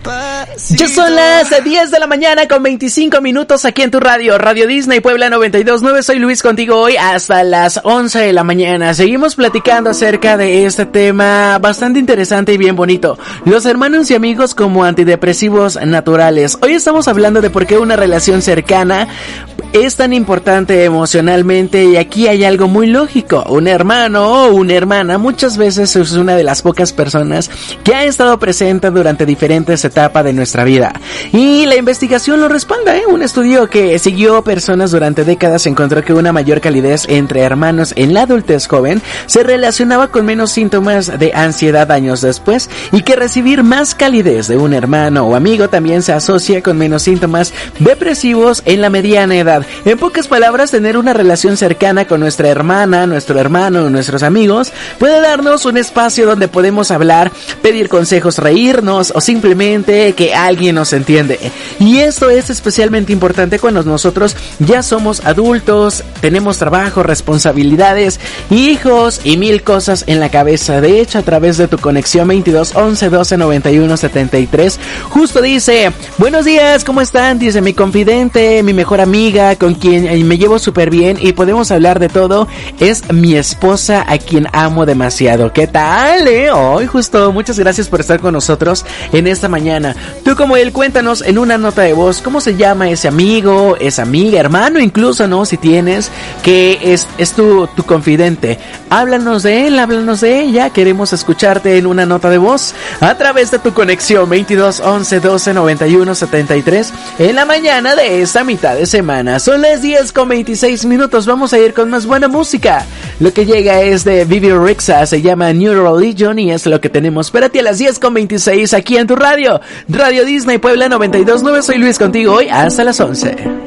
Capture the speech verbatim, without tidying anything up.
Ya son las diez de la mañana con veinticinco minutos aquí en tu radio, Radio Disney Puebla noventa y dos punto nueve. Soy Luis contigo hoy hasta las once de la mañana. Seguimos platicando acerca de este tema bastante interesante y bien bonito. Los hermanos y amigos como antidepresivos naturales. Hoy estamos hablando de por qué una relación cercana es tan importante emocionalmente, y aquí hay algo muy lógico. Un hermano o una hermana muchas veces es una de las pocas personas que ha estado presente durante diferentes etapas de nuestra vida. Y la investigación lo respalda, ¿eh? Un estudio que siguió personas durante décadas encontró que una mayor calidez entre hermanos en la adultez joven se relacionaba con menos síntomas de ansiedad años después, y que recibir más calidez de un hermano o amigo también se asocia con menos síntomas depresivos en la mediana edad. En pocas palabras, tener una relación cercana con nuestra hermana, nuestro hermano, nuestros amigos puede darnos un espacio donde podemos hablar, pedir consejos, reírnos o simplemente que alguien nos entiende. Y esto es especialmente importante cuando nosotros ya somos adultos, tenemos trabajo, responsabilidades, hijos y mil cosas en la cabeza. De hecho, a través de tu conexión veintidós once doce noventa y uno setenta y tres, justo dice: buenos días, ¿cómo están? Dice mi confidente, mi mejor amiga, con quien me llevo súper bien y podemos hablar de todo, es mi esposa, a quien amo demasiado. ¿Qué tal, eh? Hoy justo, muchas gracias por estar con nosotros en esta mañana. Tú como él, cuéntanos en una nota de voz cómo se llama ese amigo, esa amiga, hermano incluso, ¿no? Si tienes, que es, es tu, tu confidente. Háblanos de él, háblanos de ella. Queremos escucharte en una nota de voz a través de tu conexión veintidós once doce noventa y uno setenta y tres en la mañana de esta mitad de semana. Son las diez con veintiséis minutos. Vamos a ir con más buena música. Lo que llega es de Vivi Rexa, se llama New Religion, y es lo que tenemos para ti a las diez con veintiséis aquí en tu radio, Radio Disney Puebla noventa y dos punto nueve. Soy Luis contigo hoy hasta las once.